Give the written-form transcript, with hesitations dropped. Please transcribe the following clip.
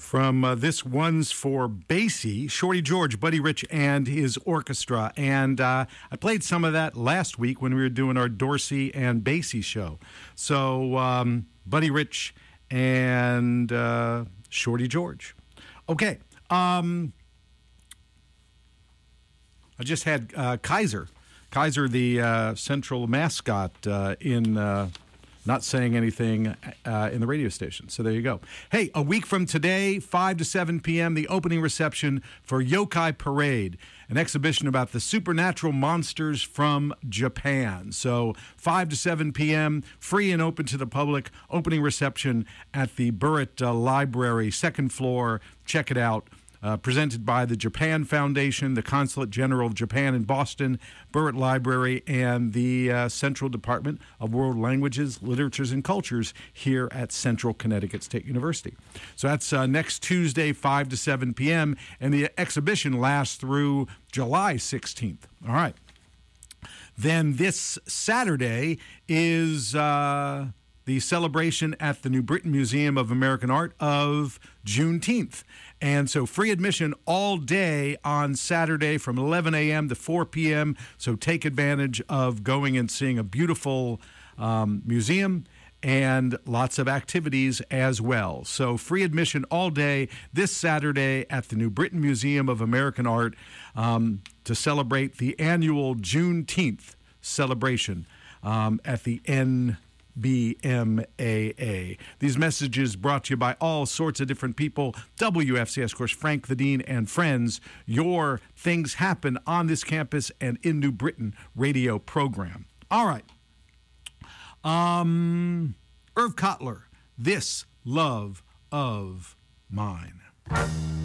from This One's for Basie, Shorty George, Buddy Rich, and his orchestra. And I played some of that last week when we were doing our Dorsey and Basie show. So Buddy Rich and Shorty George. Okay. I just had Kaiser, the central mascot, in not saying anything in the radio station. So there you go. Hey, a week from today, 5 to 7 p.m., the opening reception for Yokai Parade, an exhibition about the supernatural monsters from Japan. So 5 to 7 p.m., free and open to the public, opening reception at the Burritt Library, second floor. Check it out. Presented by the Japan Foundation, the Consulate General of Japan in Boston, Burritt Library, and the Central Department of World Languages, Literatures, and Cultures here at Central Connecticut State University. So that's next Tuesday, 5 to 7 p.m., and the exhibition lasts through July 16th. All right. Then this Saturday is the celebration at the New Britain Museum of American Art of Juneteenth. And so free admission all day on Saturday from 11 a.m. to 4 p.m. So take advantage of going and seeing a beautiful museum and lots of activities as well. So free admission all day this Saturday at the New Britain Museum of American Art to celebrate the annual Juneteenth celebration at the BMAA. These messages brought to you by all sorts of different people. WFCS, of course, Frank the Dean and friends. Your Things Happen on this campus and in New Britain radio program. All right. Irv Kotler, This Love of Mine.